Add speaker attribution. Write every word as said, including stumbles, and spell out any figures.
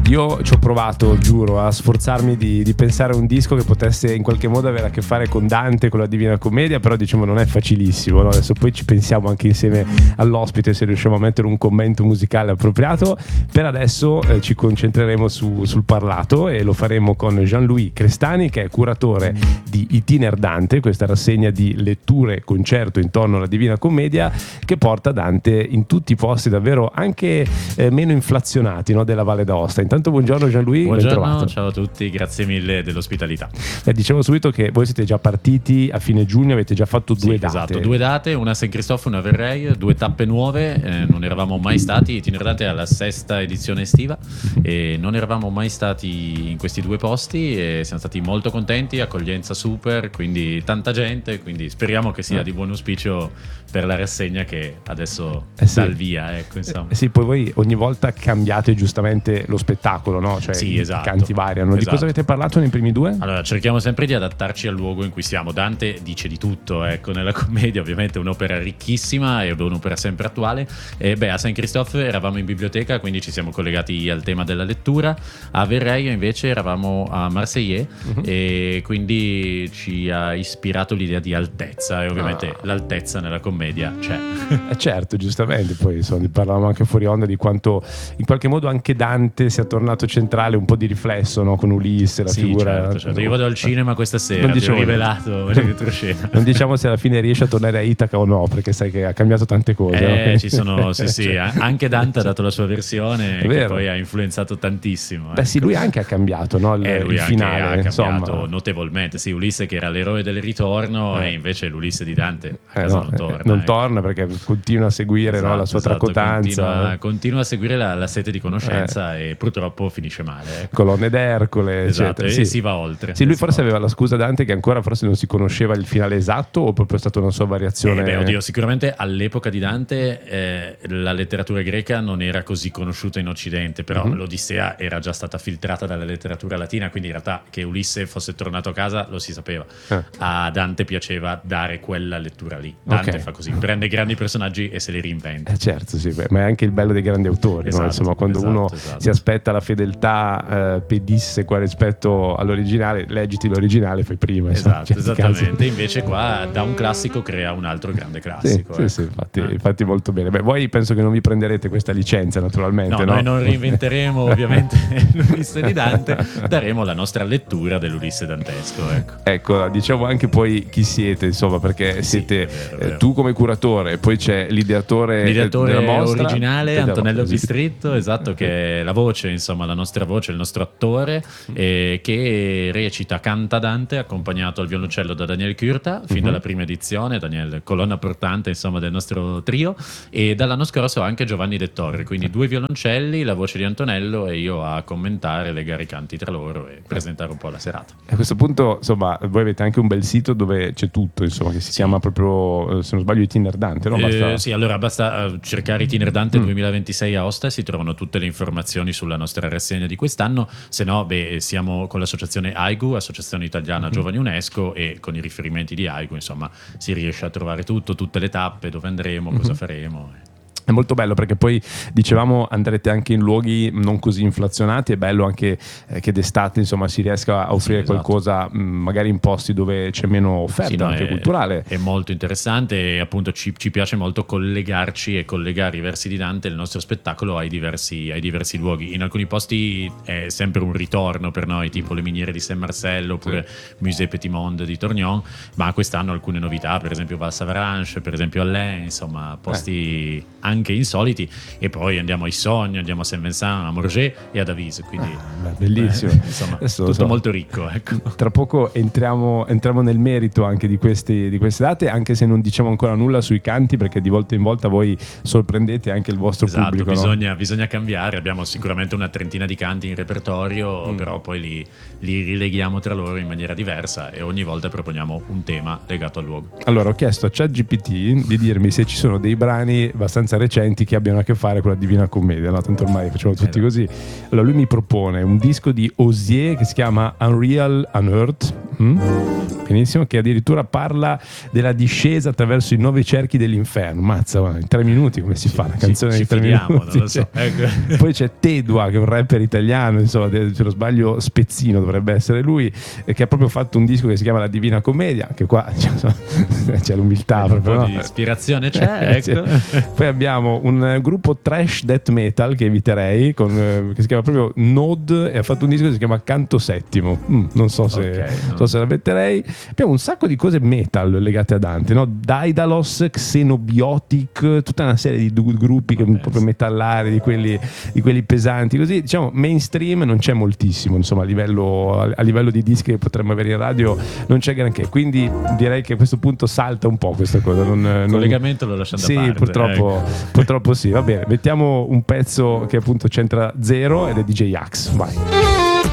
Speaker 1: Io ci ho provato, giuro, a sforzarmi di, di pensare a un disco che potesse in qualche modo avere a che fare con Dante, con la Divina Commedia, però diciamo non è facilissimo, no? Adesso poi ci pensiamo anche insieme all'ospite se riusciamo a mettere un commento musicale appropriato. Per adesso eh, ci concentreremo su, sul parlato e lo faremo con Jean-Louis Crestani, che è curatore di Itiner Dante, questa rassegna di letture concerto intorno alla Divina Commedia che porta Dante in tutti i posti davvero anche eh, meno inflazionati, no, della Valle d'Aosta. Intanto buongiorno Jean-Louis,
Speaker 2: buongiorno, ciao a tutti, grazie mille dell'ospitalità.
Speaker 1: Eh, dicevo subito che voi siete già partiti a fine giugno, avete già fatto due
Speaker 2: sì,
Speaker 1: date.
Speaker 2: Esatto, due date, una a San Cristoforo, una a Verrei, due tappe nuove, eh, non eravamo mai stati, Itiner Dante è alla sesta edizione estiva e non eravamo mai stati in questi due posti e siamo stati molto contenti, accoglienza super, quindi tanta gente, quindi speriamo che sia di buon auspicio per la rassegna che adesso
Speaker 1: eh sì.
Speaker 2: dà il via, ecco, insomma.
Speaker 1: Eh sì, poi voi ogni volta cambiate giustamente lo spettacolo, no? Cioè
Speaker 2: sì, esatto,
Speaker 1: i canti variano.
Speaker 2: esatto.
Speaker 1: Di cosa avete parlato nei primi due?
Speaker 2: Allora, cerchiamo sempre di adattarci al luogo in cui siamo. Dante dice di tutto, ecco, nella commedia ovviamente è un'opera ricchissima e un'opera sempre attuale. E beh, a San Cristoforo eravamo in biblioteca, quindi ci siamo collegati al tema della lettura. A Verreio invece eravamo a Marseillais uh-huh. e quindi ci ha ispirato l'idea di altezza e ovviamente ah. l'altezza nella commedia c'è.
Speaker 1: Eh certo, giustamente, poi insomma, parlavamo anche fuori onda di quanto in qualche modo anche Dante sia tornato centrale, un po' di riflesso, no? Con Ulisse, la
Speaker 2: sì,
Speaker 1: figura.
Speaker 2: Certo, certo. Io vado al cinema questa sera, non diciamo, ti ho rivelato la retroscena.
Speaker 1: Non diciamo se alla fine riesce a tornare a Itaca o no, perché sai che ha cambiato tante cose.
Speaker 2: Eh,
Speaker 1: no?
Speaker 2: ci sono, sì, sì, anche Dante ha dato la sua versione che poi ha influenzato tantissimo.
Speaker 1: Beh,
Speaker 2: ecco.
Speaker 1: Sì, lui anche ha cambiato, no? Il,
Speaker 2: eh, lui
Speaker 1: il finale,
Speaker 2: ha cambiato
Speaker 1: insomma.
Speaker 2: notevolmente. Sì, Ulisse che era l'eroe del ritorno eh. e invece l'Ulisse di Dante a
Speaker 1: eh,
Speaker 2: casa
Speaker 1: no,
Speaker 2: non torna.
Speaker 1: Eh, non
Speaker 2: ecco.
Speaker 1: torna perché continua a seguire esatto, no, la sua
Speaker 2: esatto,
Speaker 1: tracotanza.
Speaker 2: Continua, continua a seguire la, la sete di conoscenza eh. e purtroppo finisce male. Ecco.
Speaker 1: Colonne d'Ercole,
Speaker 2: esatto,
Speaker 1: eccetera.
Speaker 2: e
Speaker 1: Sì.
Speaker 2: si va oltre.
Speaker 1: Sì, lui forse aveva la scusa Dante che ancora forse non si conosceva il finale esatto o proprio è stata una sua variazione?
Speaker 2: Eh beh, oddio, sicuramente all'epoca di Dante eh, la letteratura greca non era così conosciuta in Occidente, però mm-hmm. l'Odissea era già stata filtrata dalla letteratura latina, quindi in realtà che Ulisse fosse tornato a casa lo si sapeva. Eh. A Dante piaceva dare quella lettura lì. Dante okay. fa così, prende grandi personaggi e se li reinventa.
Speaker 1: Eh certo, sì, beh, ma è anche il bello dei grandi autori,
Speaker 2: esatto,
Speaker 1: no? Insomma, quando
Speaker 2: esatto,
Speaker 1: uno
Speaker 2: esatto.
Speaker 1: si aspetta la fedeltà eh, pedissequa rispetto all'originale, leggiti l'originale, fai prima.
Speaker 2: Esatto,
Speaker 1: insomma,
Speaker 2: esattamente.
Speaker 1: casi.
Speaker 2: Invece qua da un classico crea un altro grande classico.
Speaker 1: Sì,
Speaker 2: ecco.
Speaker 1: sì, sì, infatti,
Speaker 2: eh.
Speaker 1: infatti molto bene. Beh, voi penso che non vi prenderete questa licenza naturalmente.
Speaker 2: No,
Speaker 1: no?
Speaker 2: noi non reinventeremo ovviamente l'Ulisse di Dante, daremo la nostra lettura dell'Ulisse dantesco. Ecco,
Speaker 1: ecco diciamo anche poi chi siete, insomma, perché
Speaker 2: sì,
Speaker 1: siete
Speaker 2: è vero, è vero.
Speaker 1: Eh, tu come curatore, poi c'è l'ideatore,
Speaker 2: l'ideatore
Speaker 1: della mostra,
Speaker 2: originale Antonello
Speaker 1: sì.
Speaker 2: Bistritto, esatto, che è la voce, insomma, la nostra voce, il nostro attore, eh, che recita, canta Dante accompagnato al violoncello da Daniel Curta fin uh-huh. dalla prima edizione, Daniel colonna portante insomma del nostro trio, e dall'anno scorso anche Giovanni De Torre, quindi due violoncelli, la voce di Antonello e io a commentare, legare i canti tra loro e presentare un po' la serata.
Speaker 1: A questo punto insomma voi avete anche un bel sito dove c'è tutto, insomma, che si sì. chiama proprio, se non sbaglio, Itiner Dante, no? Basta...
Speaker 2: Eh, sì, allora basta uh, cercare Itiner Dante mm. duemilaventisei a Aosta e si trovano tutte le informazioni sulla nostra rassegna di quest'anno. Se no, beh, siamo con l'associazione A I G U, Associazione Italiana mm-hmm. Giovani UNESCO, e con i riferimenti di A I G U insomma si riesce a trovare tutto, tutte le tappe, dove andremo, mm-hmm. cosa faremo.
Speaker 1: È molto bello perché poi dicevamo andrete anche in luoghi non così inflazionati, è bello anche eh, che d'estate insomma si riesca a offrire sì, esatto. qualcosa mh, magari in posti dove c'è meno offerta sì, no, anche
Speaker 2: è,
Speaker 1: culturale.
Speaker 2: È molto interessante e appunto ci, ci piace molto collegarci e collegare i versi di Dante, il nostro spettacolo, ai diversi, ai diversi luoghi. In alcuni posti è sempre un ritorno per noi, tipo le miniere di Saint Marcel oppure sì. Musée Petit Monde di Torgnon, ma quest'anno alcune novità, per esempio Val Savaranche, per esempio Allain, insomma posti eh. anche anche insoliti, e poi andiamo a Issogno, andiamo a Saint-Vincent, a Morges e ad Avise, quindi
Speaker 1: ah, bellissimo,
Speaker 2: eh, insomma
Speaker 1: Adesso
Speaker 2: tutto
Speaker 1: so.
Speaker 2: molto ricco, ecco.
Speaker 1: Tra poco entriamo, entriamo nel merito anche di, questi, di queste date, anche se non diciamo ancora nulla sui canti, perché di volta in volta voi sorprendete anche il vostro
Speaker 2: esatto,
Speaker 1: pubblico,
Speaker 2: bisogna,
Speaker 1: no?
Speaker 2: bisogna cambiare, abbiamo sicuramente una trentina di canti in repertorio, mm. però poi li, li rileghiamo tra loro in maniera diversa e ogni volta proponiamo un tema legato al luogo.
Speaker 1: Allora ho chiesto a ChatGPT di dirmi se ci sono dei brani abbastanza recenti che abbiano a che fare con la Divina Commedia, no? Tanto ormai facciamo tutti eh, così. Allora lui mi propone un disco di Osier che si chiama Unreal Unearthed, mm? benissimo, che addirittura parla della discesa attraverso i nove cerchi dell'inferno. Mazza, ma in tre minuti come si fa una canzone
Speaker 2: ci,
Speaker 1: di tre
Speaker 2: fidiamo,
Speaker 1: minuti?
Speaker 2: non lo so. Ecco.
Speaker 1: Poi c'è Tedua, che è un rapper italiano, insomma, se non sbaglio Spezzino dovrebbe essere lui, che ha proprio fatto un disco che si chiama La Divina Commedia, anche qua c'è l'umiltà,
Speaker 2: un
Speaker 1: proprio,
Speaker 2: po'
Speaker 1: no?
Speaker 2: di ispirazione c'è, ecco.
Speaker 1: Poi abbiamo un gruppo trash death metal che eviterei, con, eh, che si chiama proprio Node, e ha fatto un disco che si chiama Canto Settimo. Mm, non so se,
Speaker 2: Okay, no.
Speaker 1: so se la metterei. Abbiamo un sacco di cose metal legate a Dante, no? Daedalus, Xenobiotic, tutta una serie di du- gruppi che
Speaker 2: Vabbè,
Speaker 1: proprio
Speaker 2: sì.
Speaker 1: metallari, di quelli, di quelli pesanti, così. Diciamo mainstream non c'è moltissimo, insomma, a livello, a livello di dischi che potremmo avere in radio non c'è granché, quindi direi che a questo punto salta un po' questa cosa. Non,
Speaker 2: Il
Speaker 1: non...
Speaker 2: collegamento lo lasciamo
Speaker 1: Sì,
Speaker 2: da parte.
Speaker 1: purtroppo,
Speaker 2: ecco.
Speaker 1: purtroppo sì. Va bene, mettiamo un pezzo che appunto c'entra zero ed è D J Axe. Vai.